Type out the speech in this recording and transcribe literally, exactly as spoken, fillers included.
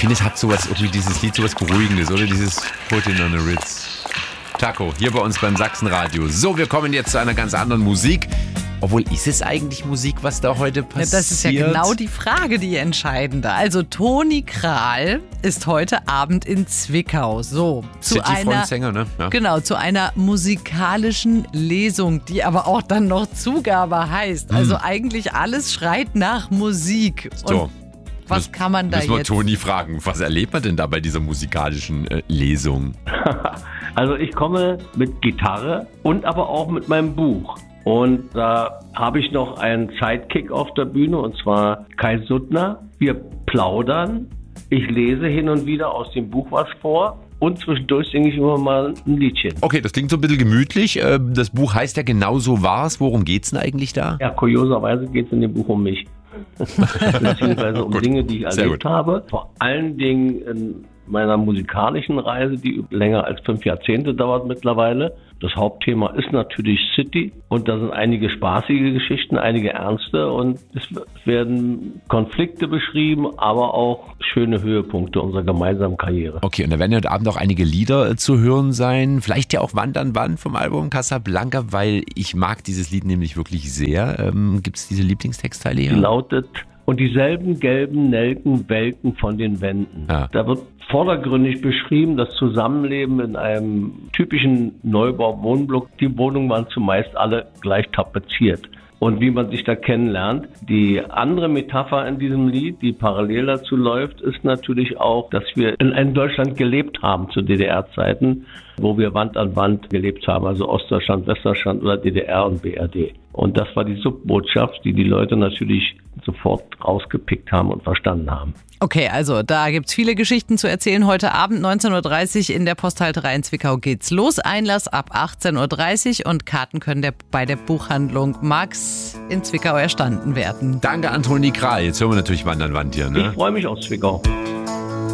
finde, es hat sowas, irgendwie dieses Lied, sowas Beruhigendes, oder? Dieses Putting on the Ritz. Taco, hier bei uns beim Sachsenradio. So, wir kommen jetzt zu einer ganz anderen Musik. Obwohl, ist es eigentlich Musik, was da heute passiert? Ja, das ist ja genau die Frage, die entscheidende. Also Toni Kral ist heute Abend in Zwickau. So, zu einer, Sänger, ne? Ja. Genau, zu einer musikalischen Lesung, die aber auch dann noch Zugabe heißt. Also hm. eigentlich alles schreit nach Musik. So. Und was das kann man da müssen wir jetzt? Toni fragen, was erlebt man denn da bei dieser musikalischen äh, Lesung? Also ich komme mit Gitarre und aber auch mit meinem Buch. Und da habe ich noch einen Sidekick auf der Bühne, und zwar Kai Suttner. Wir plaudern, ich lese hin und wieder aus dem Buch was vor und zwischendurch singe ich immer mal ein Liedchen. Okay, das klingt so ein bisschen gemütlich. Das Buch heißt ja "Genau so war's". Worum geht's denn eigentlich da? Ja, kurioserweise geht es in dem Buch um mich. Beziehungsweise um Gut. Dinge, die ich Sehr erlebt gut. habe. Vor allen Dingen in meiner musikalischen Reise, die länger als fünf Jahrzehnte dauert mittlerweile. Das Hauptthema ist natürlich City, und da sind einige spaßige Geschichten, einige ernste, und es werden Konflikte beschrieben, aber auch schöne Höhepunkte unserer gemeinsamen Karriere. Okay, und da werden ja heute Abend auch einige Lieder äh, zu hören sein. Vielleicht ja auch "Wand an Wand" vom Album Casablanca, weil ich mag dieses Lied nämlich wirklich sehr. Ähm, Gibt es diese Lieblingstextteile hier? Die lautet: "Und dieselben gelben Nelken welken von den Wänden." Ja. Da wird vordergründig beschrieben das Zusammenleben in einem typischen Neubau-Wohnblock. Die Wohnungen waren zumeist alle gleich tapeziert. Und wie man sich da kennenlernt. Die andere Metapher in diesem Lied, die parallel dazu läuft, ist natürlich auch, dass wir in einem Deutschland gelebt haben zu D D R-Zeiten, wo wir Wand an Wand gelebt haben, also Ostdeutschland, Westdeutschland oder D D R und B R D. Und das war die Subbotschaft, die die Leute natürlich sofort rausgepickt haben und verstanden haben. Okay, also da gibt's viele Geschichten zu erzählen. Heute Abend neunzehn Uhr dreißig in der Posthalterei in Zwickau geht's los. Einlass ab achtzehn Uhr dreißig und Karten können der, bei der Buchhandlung Max in Zwickau erstanden werden. Danke an Toni Kral. Jetzt hören wir natürlich "Wand an Wand" hier, ne? Ich freue mich auf Zwickau.